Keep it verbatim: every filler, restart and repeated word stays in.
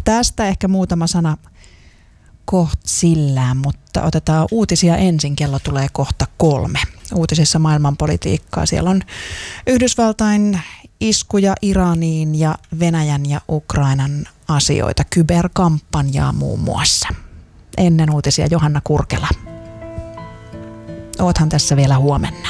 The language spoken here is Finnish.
Tästä ehkä muutama sana koht sillään, mutta otetaan uutisia ensin. Kello tulee kohta kolme. Uutisissa maailmanpolitiikkaa. Siellä on Yhdysvaltain iskuja Iraniin ja Venäjän ja Ukrainan asioita, kyberkampanjaa muun muassa. Ennen uutisia Johanna Kurkela. Oothan tässä vielä huomenna.